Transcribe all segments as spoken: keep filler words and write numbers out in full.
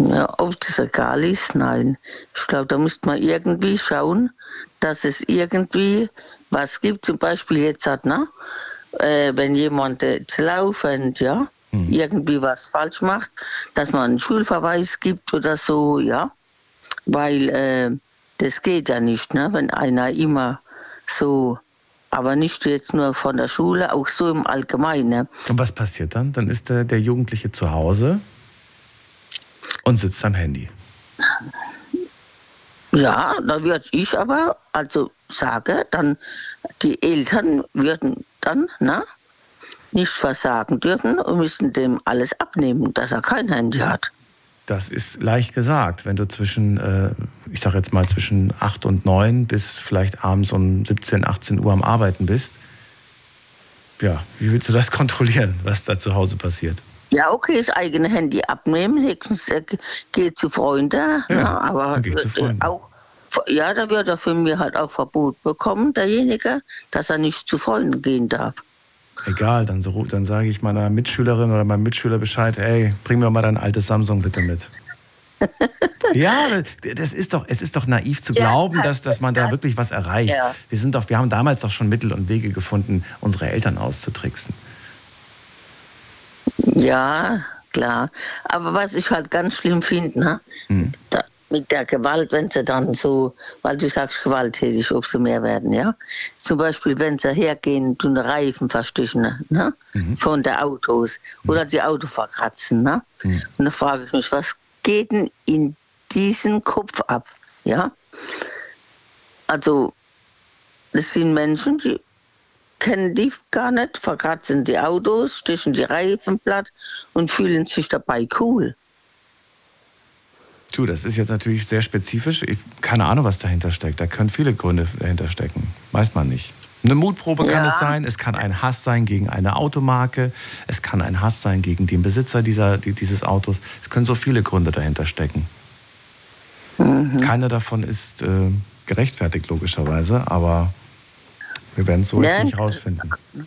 Ja, ob das egal ist, nein. Ich glaube, da müsste man irgendwie schauen, dass es irgendwie was gibt. Zum Beispiel jetzt hat, ne, äh, wenn jemand jetzt laufend, ja, mhm. irgendwie was falsch macht, dass man einen Schulverweis gibt oder so, ja. Weil äh, das geht ja nicht, ne, wenn einer immer so, aber nicht jetzt nur von der Schule, auch so im Allgemeinen. Ne? Und was passiert dann? Dann ist der, der Jugendliche zu Hause und sitzt am Handy. Ja, da würde ich aber also sagen, dann die Eltern würden dann na, nicht versagen dürfen und müssen dem alles abnehmen, dass er kein Handy hat. Das ist leicht gesagt, wenn du zwischen, äh, ich sag jetzt mal zwischen acht und neun bis vielleicht abends um siebzehn, achtzehn Uhr am Arbeiten bist. Ja, wie willst du das kontrollieren, was da zu Hause passiert? Ja, okay, das eigene Handy abnehmen, höchstens äh, geht zu Freunden, ja, na, aber geht zu Freunden. Auch, ja, da wird er von mir halt auch Verbot bekommen, derjenige, dass er nicht zu Freunden gehen darf. Egal, dann, so, dann sage ich meiner Mitschülerin oder meinem Mitschüler Bescheid, ey, bring mir mal dein altes Samsung bitte mit. Ja, das ist doch, es ist doch naiv zu glauben, ja, dass, dass man da wirklich was erreicht. Ja. Wir sind doch, wir haben damals doch schon Mittel und Wege gefunden, unsere Eltern auszutricksen. Ja, klar. Aber was ich halt ganz schlimm finde, ne? Hm. Da, mit der Gewalt, wenn sie dann so, weil du sagst gewalttätig, ob sie mehr werden, ja. Zum Beispiel, wenn sie hergehen, tun Reifen verstichen, ne? Mhm. Von den Autos oder die Auto verkratzen, ne? Mhm. Und da frage ich mich, was geht denn in diesen Kopf ab, ja? Also, das sind Menschen, die kennen die gar nicht, verkratzen die Autos, stichen die Reifen platt und fühlen sich dabei cool. Du, das ist jetzt natürlich sehr spezifisch. Ich, keine Ahnung, was dahinter steckt. Da können viele Gründe dahinter stecken. Weiß man nicht. Eine Mutprobe kann ja. es sein. Es kann ein Hass sein gegen eine Automarke. Es kann ein Hass sein gegen den Besitzer dieser, dieses Autos. Es können so viele Gründe dahinter stecken. Mhm. Keiner davon ist äh, gerechtfertigt, logischerweise. Aber wir werden es so ja. jetzt nicht rausfinden.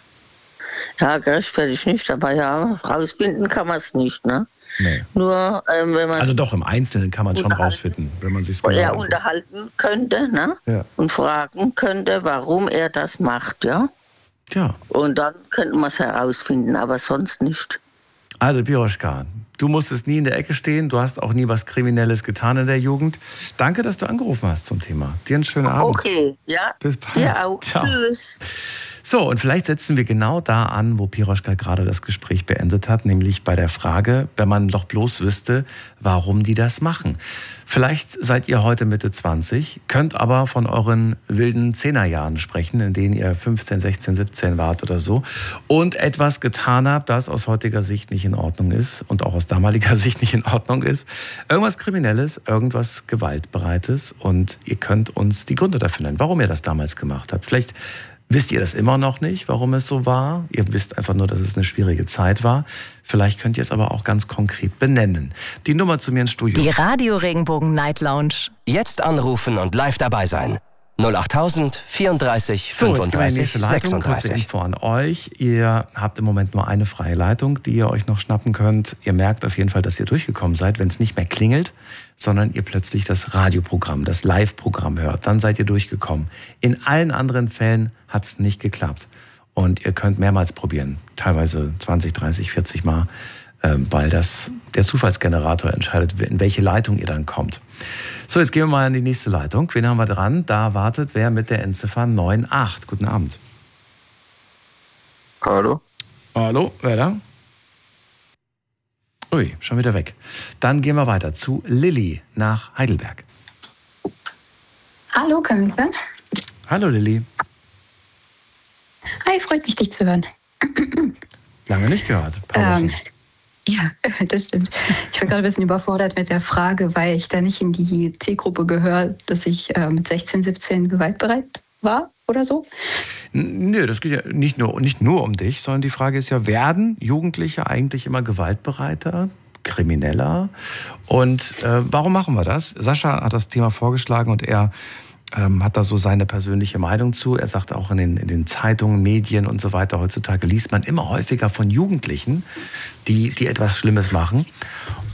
Ja, gerechtfertigt nicht. Aber ja, rausfinden kann man es nicht, ne? Nee. Nur, ähm, wenn man also doch, im Einzelnen kann man es schon rausfinden, wenn man sich genau ja, unterhalten könnte, ne? Ja. Und fragen könnte, warum er das macht, ja? Ja. Und dann könnte man es herausfinden, aber sonst nicht. Also Piroschka, du musstest nie in der Ecke stehen, du hast auch nie was Kriminelles getan in der Jugend. Danke, dass du angerufen hast zum Thema. Dir einen schönen Abend. Okay, ja. Bis bald. Dir auch. Ciao. Tschüss. So, und vielleicht setzen wir genau da an, wo Piroschka gerade das Gespräch beendet hat, nämlich bei der Frage, wenn man doch bloß wüsste, warum die das machen. Vielleicht seid ihr heute Mitte zwanzig, könnt aber von euren wilden Zehnerjahren sprechen, in denen ihr fünfzehn, sechzehn, siebzehn wart oder so und etwas getan habt, das aus heutiger Sicht nicht in Ordnung ist und auch aus damaliger Sicht nicht in Ordnung ist. Irgendwas Kriminelles, irgendwas Gewaltbereites und ihr könnt uns die Gründe dafür nennen, warum ihr das damals gemacht habt. Vielleicht wisst ihr das immer noch nicht, warum es so war? Ihr wisst einfach nur, dass es eine schwierige Zeit war. Vielleicht könnt ihr es aber auch ganz konkret benennen. Die Nummer zu mir ins Studio. Die Radio Regenbogen Night Lounge. Jetzt anrufen und live dabei sein. null achttausend vierunddreißig fünfunddreißig sechsunddreißig. Kurze Info an euch. Ihr habt im Moment nur eine freie Leitung, die ihr euch noch schnappen könnt. Ihr merkt auf jeden Fall, dass ihr durchgekommen seid, wenn es nicht mehr klingelt, sondern ihr plötzlich das Radioprogramm, das Live-Programm hört. Dann seid ihr durchgekommen. In allen anderen Fällen hat es nicht geklappt. Und ihr könnt mehrmals probieren, teilweise zwanzig, dreißig, vierzig Mal, weil das der Zufallsgenerator entscheidet, in welche Leitung ihr dann kommt. So, jetzt gehen wir mal in die nächste Leitung. Wen haben wir dran? Da wartet wer mit der Endziffer neun acht. Guten Abend. Hallo. Hallo, wer da? Ui, schon wieder weg. Dann gehen wir weiter zu Lilly nach Heidelberg. Hallo, können Sie mich hören? Hallo Lilly. Hi, freut mich, dich zu hören. Lange nicht gehört. Ähm, ja, das stimmt. Ich bin gerade ein bisschen überfordert mit der Frage, weil ich da nicht in die Zielgruppe gehöre, dass ich äh, mit sechzehn, siebzehn gewaltbereit war oder so. Nö, das geht ja nicht nur, nicht nur um dich, sondern die Frage ist ja, werden Jugendliche eigentlich immer gewaltbereiter, krimineller? Und äh, warum machen wir das? Sascha hat das Thema vorgeschlagen und er ähm, hat da so seine persönliche Meinung zu. Er sagt auch in den, in den Zeitungen, Medien und so weiter, heutzutage liest man immer häufiger von Jugendlichen, die, die etwas Schlimmes machen.